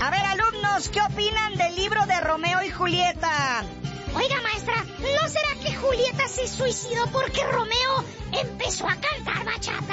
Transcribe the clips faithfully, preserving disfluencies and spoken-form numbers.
A ver, alumnos, ¿qué opinan del libro de Romeo y Julieta? Oiga, maestra, ¿no será que Julieta se suicidó porque Romeo empezó a cantar bachata?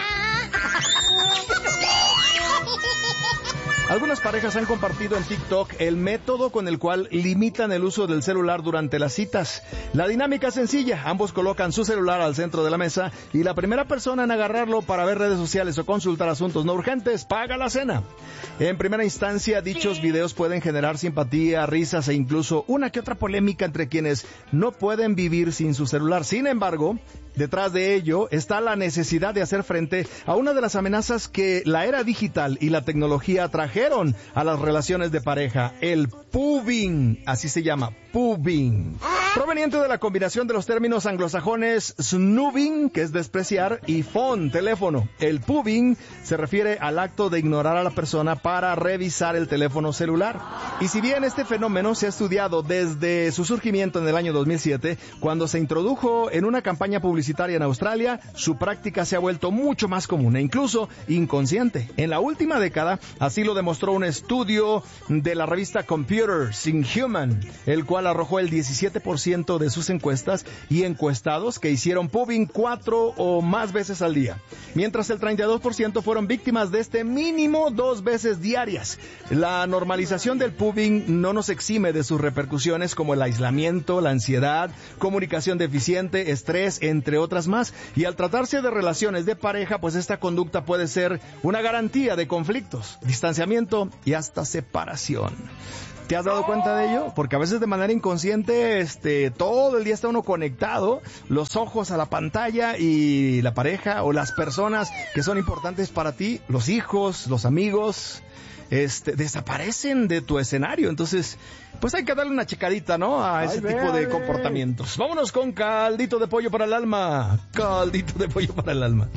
Algunas parejas han compartido en TikTok el método con el cual limitan el uso del celular durante las citas. La dinámica es sencilla, ambos colocan su celular al centro de la mesa y la primera persona en agarrarlo para ver redes sociales o consultar asuntos no urgentes paga la cena. En primera instancia, dichos videos pueden generar simpatía, risas e incluso una que otra polémica entre quienes no pueden vivir sin su celular. Sin embargo, detrás de ello está la necesidad de hacer frente a una de las amenazas que la era digital y la tecnología trajeron a las relaciones de pareja, el pubbing, así se llama, pubbing. Proveniente de la combinación de los términos anglosajones snoobing, que es despreciar, y phone, teléfono. El pubbing se refiere al acto de ignorar a la persona para revisar el teléfono celular. Y si bien este fenómeno se ha estudiado desde su surgimiento en el año dos mil siete, cuando se introdujo en una campaña publicitaria en Australia, su práctica se ha vuelto mucho más común e incluso inconsciente. En la última década, así lo demostró un estudio de la revista Computers Inhuman, el cual arrojó el diecisiete por ciento de sus encuestas y encuestados que hicieron pubbing cuatro o más veces al día, mientras el treinta y dos por ciento fueron víctimas de este mínimo dos veces diarias. La normalización del pubbing no nos exime de sus repercusiones como el aislamiento, la ansiedad, comunicación deficiente, estrés, entre otras más, y al tratarse de relaciones de pareja, pues esta conducta puede ser una garantía de conflictos, distanciamiento y hasta separación. ¿Te has dado cuenta de ello? Porque a veces de manera inconsciente, este, todo el día está uno conectado, los ojos a la pantalla y la pareja o las personas que son importantes para ti, los hijos, los amigos, este, desaparecen de tu escenario. Entonces, pues hay que darle una checadita, ¿no? A ese Ay, tipo de véale. comportamientos. Vámonos con caldito de pollo para el alma. Caldito de pollo para el alma.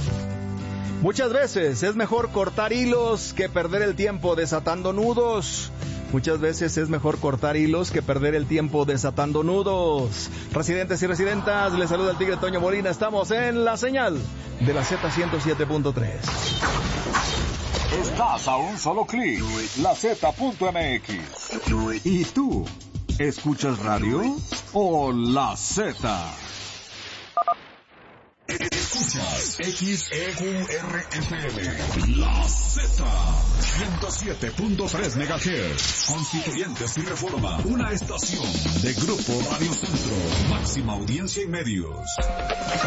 Muchas veces es mejor cortar hilos que perder el tiempo desatando nudos. Muchas veces es mejor cortar hilos que perder el tiempo desatando nudos. Residentes y residentas, les saluda el Tigre Toño Molina. Estamos en la señal de la Z ciento siete punto tres. Estás a un solo clic, la Z punto M X. ¿Y tú? ¿Escuchas radio o la Z? Escuchas X E U R F M, la Z, ciento siete punto tres megahertz. Constituyentes y Reforma, una estación de Grupo Radio Centro, máxima audiencia y medios.